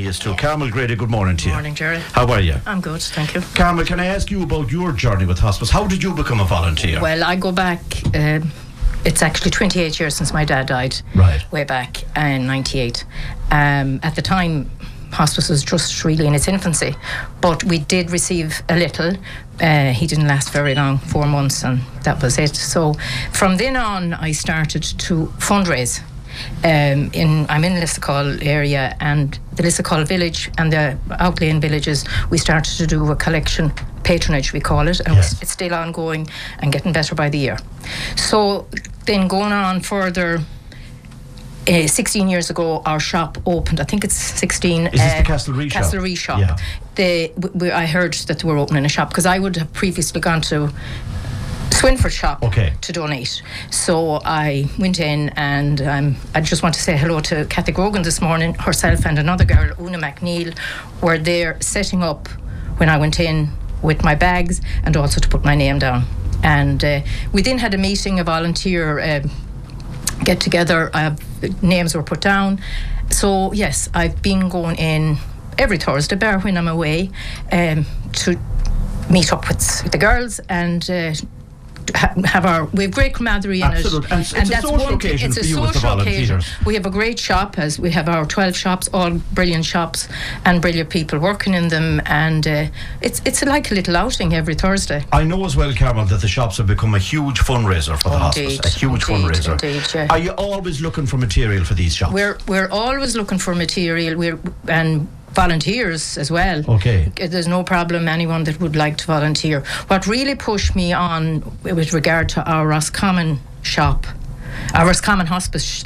is to Carmel Grady. Good morning to you. Good morning, Jerry. How are you? I'm good, thank you. Carmel, can I ask you about your journey with hospice? How did you become a volunteer? Well, I go back, it's actually 28 years since my dad died. Right. Way back in 98. At the time, hospice was just really in its infancy, but we did receive a little. He didn't last very long, 4 months, and that was it. So from then on, I started to fundraise. I'm in Lissacull area, and the Lissacull village and the outlying villages, we started to do a collection, patronage we call it, and yes. It's still ongoing and getting better by the year. So then going on further, 16 years ago, our shop opened. I think it's 16. Is this the Castlereagh shop? Castlereagh shop. Yeah. I heard that they were opening a shop, because I would have previously gone to Swinford shop to donate. So I went in, and I just want to say hello to Kathy Grogan this morning. Herself and another girl, Una McNeil, were there setting up when I went in with my bags, and also to put my name down. And we then had a meeting, a volunteer get together, names were put down. So yes, I've been going in every Thursday, bar when I'm away, to meet up with the girls and we have great camaraderie in Absolutely. it. And it's a social occasion for you with the volunteers. We have a great shop, as we have our 12 shops, all brilliant shops and brilliant people working in them, and it's like a little outing every Thursday. I know as well, Carmel, that the shops have become a huge fundraiser for the hospice. A huge fundraiser. Indeed, yeah. Are you always looking for material for these shops? We're always looking for material. And volunteers as well. Okay. There's no problem, anyone that would like to volunteer. What really pushed me on with regard to our Roscommon shop, our Roscommon hospice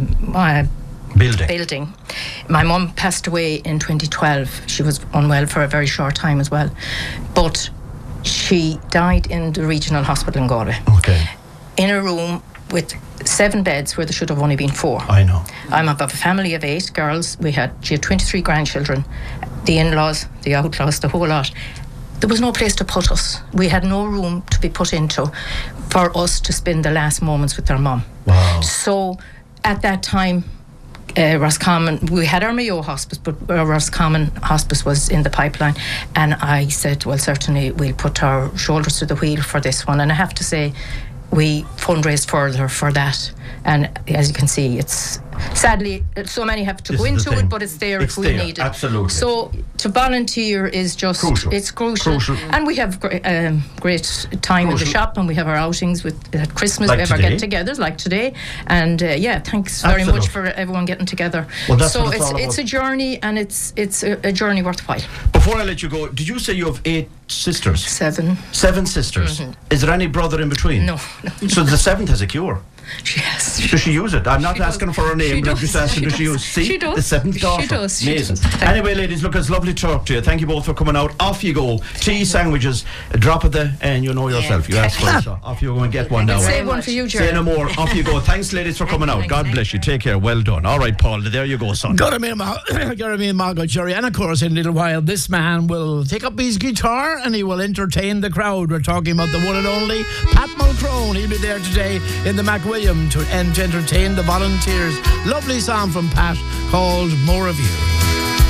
building. My mum passed away in 2012. She was unwell for a very short time as well. But she died in the regional hospital in Galway. Okay. In a room with 7 beds where there should have only been 4. I know. I'm of a family of 8 girls. She had 23 grandchildren, the in-laws, the outlaws, the whole lot. There was no place to put us. We had no room to be put into for us to spend the last moments with our mum. Wow. So at that time, Roscommon, we had our Mayo hospice, but Roscommon hospice was in the pipeline, and I said, well, certainly we'll put our shoulders to the wheel for this one. And I have to say, we fundraised further for that, and as you can see, it's sadly so many have to go into it, but it's there if we need it. Absolutely. So to volunteer is just crucial. It's crucial. And we have great time in the shop, and we have our outings at Christmas, like we have our get-togethers like today, and thanks very much for everyone getting together. Well, that's so what it's all it's about. A journey, and it's a journey worthwhile. Before I let you go, did you say you have 8 sisters? 7. 7 sisters. Mm-hmm. Is there any brother in between? No. So the 7th has a cure. Yes. Does she use it? I'm not asking for her name, but I'm just asking, does she use? See, she does. The 7th daughter. She does. Amazing. Anyway, ladies, look, it's lovely to talk to you. Thank you both for coming out. Off you go. Tea, sandwiches, a drop of and you know yourself. You asked for it, so off you go and get one now. Save one for you, Jerry. Say no more. Off you go. Thanks, ladies, for coming out. God bless you. Take care. Well done. All right, Paul. There you go, son. Got me Margot, Jerry. And of course, in a little while, this man will take up his guitar and he will entertain the crowd. We're talking about the one and only Pat Mulcrone. He'll be there today in the McWilliam to entertain the volunteers. Lovely song from Pat called More of You.